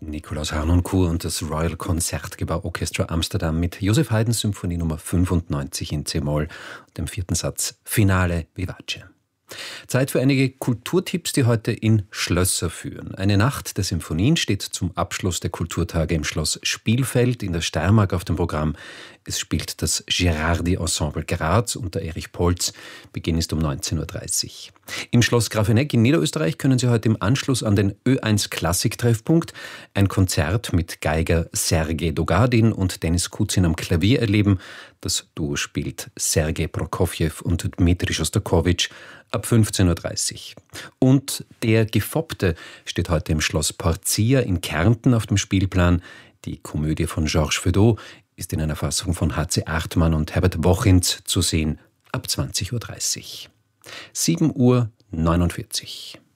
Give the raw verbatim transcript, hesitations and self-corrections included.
Nikolaus Harnoncourt und das Royal Concertgebouw Orchestra Amsterdam mit Joseph Haydns Symphonie Nummer fünfundneunzig in C-Moll und dem vierten Satz Finale Vivace. Zeit für einige Kulturtipps, die heute in Schlösser führen. Eine Nacht der Symphonien steht zum Abschluss der Kulturtage im Schloss Spielfeld in der Steiermark auf dem Programm. Es spielt das Gerardi Ensemble Graz unter Erich Polz. Beginn ist um neunzehn Uhr dreißig. Im Schloss Grafeneck in Niederösterreich können Sie heute im Anschluss an den Ö eins Klassik-Treffpunkt ein Konzert mit Geiger Sergei Dogadin und Dennis Kuzin am Klavier erleben. Das Duo spielt Sergei Prokofjew und Dmitri Schostakowitsch ab fünfzehn Uhr dreißig. Und Der Gefoppte steht heute im Schloss Porcia in Kärnten auf dem Spielplan. Die Komödie von Georges Feydeau ist in einer Fassung von H C Achtmann und Herbert Bochins zu sehen ab zwanzig Uhr dreißig. sieben Uhr neunundvierzig.